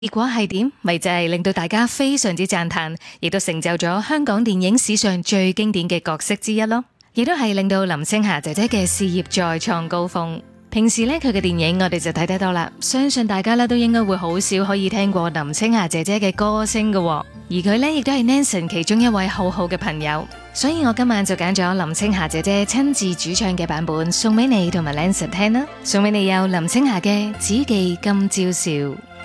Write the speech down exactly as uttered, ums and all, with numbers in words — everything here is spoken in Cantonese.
結果係點？咪就係令到大家非常之讚嘆，亦都成就咗香港電影史上最經典嘅角色之一咯，亦都係令到林青霞姐姐嘅事業再創高峰。平時咧佢嘅電影我哋就睇得多啦，相信大家咧都應該會好少可以聽過林青霞姐姐嘅歌聲嘅，而佢咧亦都係 Nanson 其中一位好好嘅朋友，所以我今晚就揀咗林青霞姐姐親自主唱嘅版本送俾你同埋 Nanson 聽啦，送俾你有林青霞嘅《只記今朝笑》。